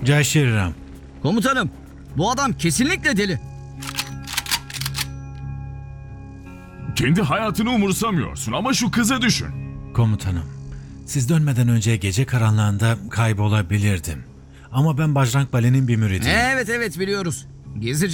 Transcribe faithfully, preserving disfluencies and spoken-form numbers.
Jai Shri Ram. Komutanım, bu adam kesinlikle deli. Kendi hayatını umursamıyorsun ama şu kızı düşün. Komutanım, siz dönmeden önce gece karanlığında kaybolabilirdim. Ama ben Bajrang Bali'nin bir müridiyim. Evet evet biliyoruz. Gizlice